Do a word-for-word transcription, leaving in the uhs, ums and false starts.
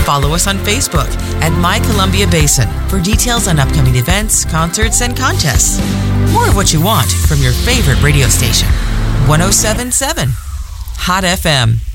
follow us on Facebook at My Columbia Basin for details on upcoming events, concerts, and contests. More of what you want from your favorite radio station. one oh seven point seven Hot F M.